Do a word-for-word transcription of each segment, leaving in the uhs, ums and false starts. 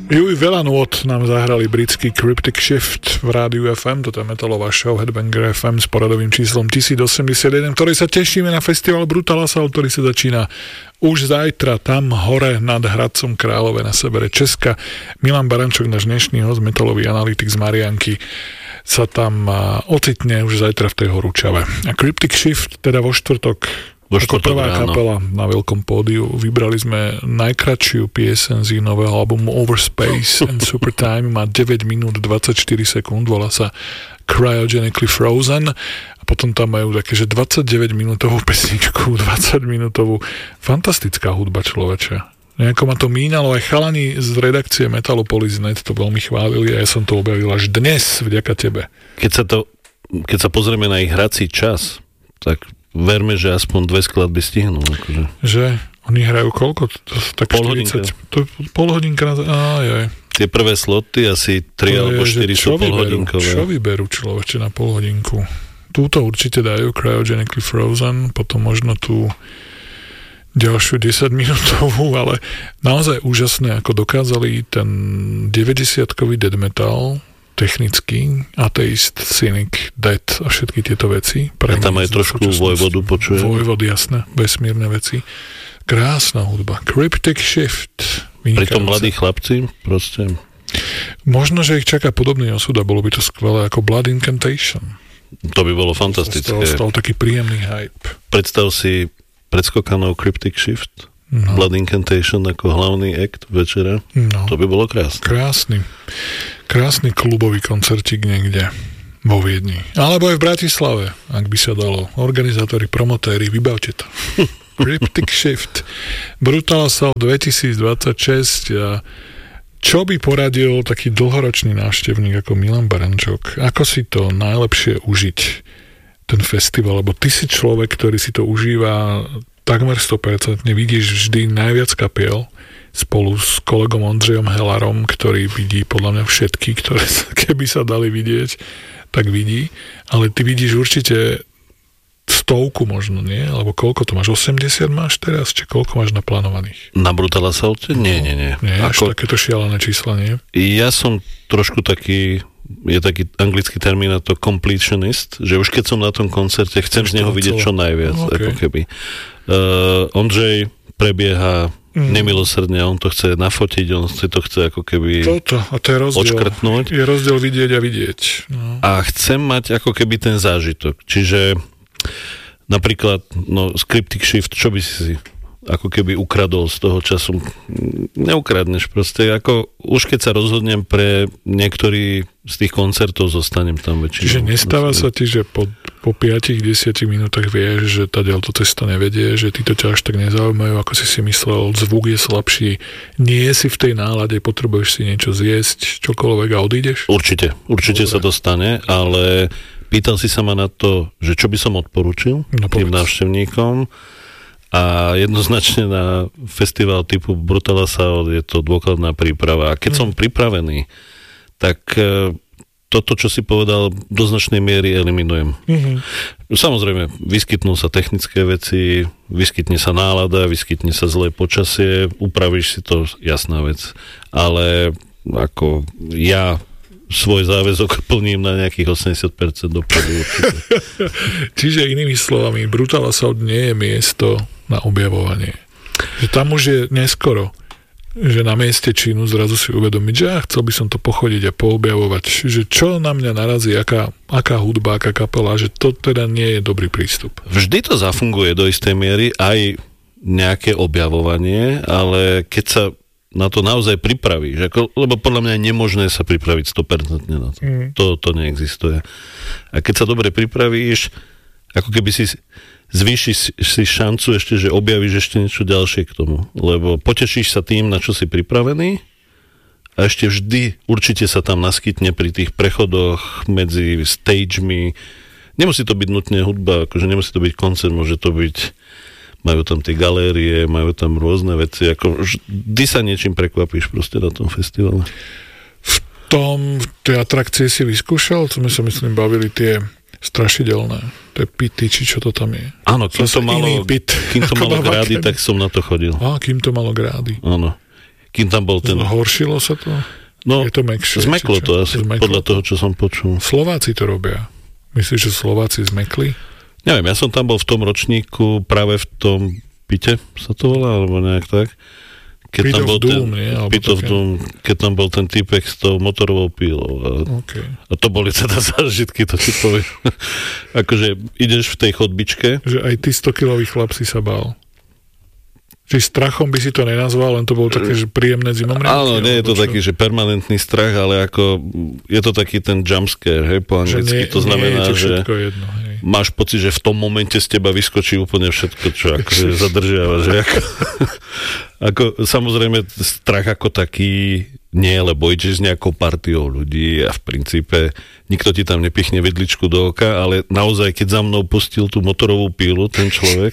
Juj, veľa nôd nám zahrali britský Cryptic Shift v rádiu ef em, toto je metalová show Headbanger ef em s poradovým číslom tisíc osemdesiatjeden, ktorý sa tešíme na festival Brutal Assault, ktorý sa začína už zajtra tam hore nad Hradcom Králové na severe Česka. Milan Barančok, náš dnešný host, metalový analytik z Marianky, sa tam ocitne už zajtra v tej horúčave. A Cryptic Shift teda vo štvrtok ako prvá kapela na veľkom pódiu. Vybrali sme najkratšiu pieseň z nového albumu Overspace and Supertime. Má deväť minút dvadsaťštyri sekúnd, volá sa Cryogenically Frozen. A potom tam majú také, že dvadsaťdeväť minútovú pesničku, dvadsať minútovú. Fantastická hudba, človeče. Nejako ma to mínalo, aj chalani z redakcie Metalopolis net to veľmi chválili a ja som to objavil až dnes, vďaka tebe. Keď sa, to, keď sa pozrieme na ich hrací čas, tak verme, že aspoň dve skladby stihnú. Akože. Že? Oni hrajú koľko? Tak pol hodinka. To, pol hodinka. Ájaj. Tie prvé sloty asi tri alebo štyri sú pol hodinkové. Čo vyberú človeče na pol hodinku? Túto určite dajú Cryogenically Frozen, potom možno tú ďalšiu desaťminútovú, ale naozaj úžasné, ako dokázali ten deväťdesiatkový death metal technický, Atheist, Cynic, Death a všetky tieto veci. A tam aj trošku Vojvodu počuje. Vojvod, jasné, vesmírne veci. Krásna hudba. Cryptic Shift. Vynikajúce. Pritom mladí chlapci, proste. Možno, že ich čaká podobný osud a bolo by to skvelé ako Blood Incantation. To by bolo fantastické. Stal taký príjemný hype. Predstav si predskokanou Cryptic Shift, no. Blood Incantation ako hlavný act večera. No. To by bolo krásne. Krásny. Krásny klubový koncertík niekde vo Viedni. Alebo aj v Bratislave, ak by sa dalo. Organizátori, promotéri, vybavte to. Cryptic Shift. Brutal Assault dvetisícdvadsaťšesť. A čo by poradil taký dlhoročný návštevník ako Milan Barančok? Ako si to najlepšie užiť, ten festival? Lebo ty si človek, ktorý si to užíva takmer sto percent. Vidíš vždy najviac kapiel spolu s kolegom Ondřejom Helarom, ktorý vidí podľa mňa všetky, ktoré sa, keby sa dali vidieť, tak vidí. Ale ty vidíš určite stovku možno, nie? Alebo koľko to máš? osemdesiat máš teraz? Či koľko máš naplánovaných? Na Brutal Assault? Nie, nie, nie. Nie, až Ako... takéto šialené čísla, nie? Ja som trošku taký, je taký anglický termín na to completionist, že už keď som na tom koncerte, chcem z neho vidieť čo najviac. Okay. Ako keby. Uh, Ondřej prebieha Mm. nemilosrdne, on to chce nafotiť, on si to chce ako keby Toto, a to je rozdiel. odškrtnúť. Je rozdiel vidieť a vidieť. No. A chcem mať ako keby ten zážitok. Čiže napríklad no, Cryptic Shift, čo by si ako keby ukradol z toho času? Neukradneš proste. Ako, už keď sa rozhodnem pre niektorý z tých koncertov, zostanem tam väčšinou. Čiže nestáva sa ti, že po, po päť až desať minútach vieš, že tá ďalto cesta nevedie, že ty to ťa až tak nezaujímajú, ako si si myslel, zvuk je slabší, nie si v tej nálade, potrebuješ si niečo zjesť, čokoľvek a odídeš? Určite, určite Dobre. sa to stane, ale pýtal si sa ma na to, že čo by som odporúčil no, tým návštevníkom. A jednoznačne na festival typu Brutal Assault je to dôkladná príprava. A keď mm. som pripravený, tak toto, čo si povedal, do značnej miery eliminujem. Mm-hmm. Samozrejme, vyskytnú sa technické veci, vyskytne sa nálada, vyskytne sa zlé počasie, upravíš si to, jasná vec. Ale ako ja svoj záväzok plním na nejakých osemdesiat percent dopredu. Čiže inými slovami, Brutal Assault nie je miesto na objavovanie. Že tam už je neskoro, že na mieste činu zrazu si uvedomiť, že ja chcel by som to pochodiť a poobjavovať, že čo na mňa narazí, aká, aká hudba, aká kapela, že to teda nie je dobrý prístup. Vždy to zafunguje do istej miery, aj nejaké objavovanie, ale keď sa na to naozaj pripravíš, ako, lebo podľa mňa je nemožné sa pripraviť sto percent na to. Mm. to. To neexistuje. A keď sa dobre pripravíš, ako keby si zvýšiš si šancu ešte, že objavíš ešte niečo ďalšie k tomu. Lebo potešíš sa tým, na čo si pripravený a ešte vždy určite sa tam naskytne pri tých prechodoch medzi stagemi. Nemusí to byť nutne hudba, akože nemusí to byť koncert, môže to byť, majú tam tie galérie, majú tam rôzne veci, ako vždy sa niečím prekvapíš proste na tom festivale. V tom, v tej atrakcie si vyskúšal, co sme sa myslím bavili tie strašidelné, to je pity, či čo to tam je. Áno, kým to malo, kým to malo grády, tak som na to chodil. Á, kým to malo grády. Áno. kým tam bol ten... Zhoršilo sa to? No, je to mekšie, zmeklo to asi, zmeklo podľa to? toho, čo som počul. Slováci to robia. Myslíš, že Slováci zmekli? Neviem, ja som tam bol v tom ročníku, práve v tom Pite sa to volá, alebo nejak tak. Keď Pit tam of bol Doom, ten, nie? Pit of Doom, keď tam bol ten týpek s tou motorovou pílou. A, okay. a to boli teda zážitky, to ti poviem. Akože ideš v tej chodbičke. Že aj ty stokilový chlap si sa bál. Či strachom by si to nenazval, len to bolo také, že príjemné zimomriavky? Áno, nie je to čo? Taký, že permanentný strach, ale ako je to taký ten jumpscare, hej, po anglicky. Nie, to znamená, že jedno, hej. Máš pocit, že v tom momente z teba vyskočí úplne všetko, čo akože zadržiava. Že ako, ako, samozrejme, strach ako taký nie, lebo ideš s nejakou partiou ľudí a v princípe nikto ti tam nepichne vidličku do oka, ale naozaj, keď za mnou pustil tú motorovú pílu, ten človek,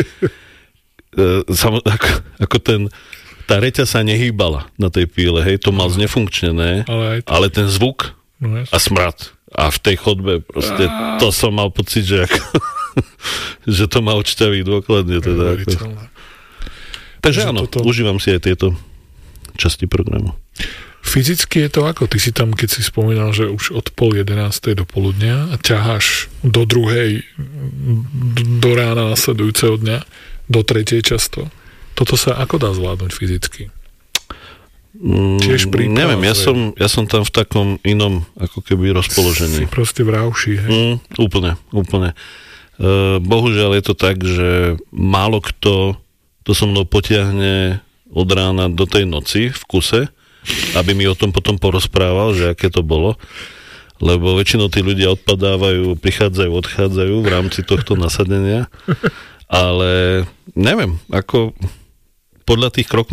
Samo, ako, ako ten, tá reťa sa nehýbala na tej píle, hej, to mal znefunkčnené, ale, to... ale ten zvuk no, a smrad a v tej chodbe proste, a... to som mal pocit, že ako, že to ma odšťaví dôkladne teda. Ako. Takže áno, toto... užívam si aj tieto časti programu. Fyzicky je to ako? Ty si tam, keď si spomínal, že už od pol jedenástej do poludnia a ťaháš do druhej do rána nasledujúceho dňa do tretej často. Toto sa ako dá zvládnuť fyzicky? Tiež príprava, neviem, ja som, ja som tam v takom inom ako keby rozpoložení. Si proste v rauši, hej? Mm, úplne, úplne. E, bohužiaľ je to tak, že málo kto to so mnou potiahne od rána do tej noci v kuse, aby mi o tom potom porozprával, že aké to bolo. Lebo väčšinou tí ľudia odpadávajú, prichádzajú, odchádzajú v rámci tohto nasadenia. Ale neviem, ako podľa tých krokov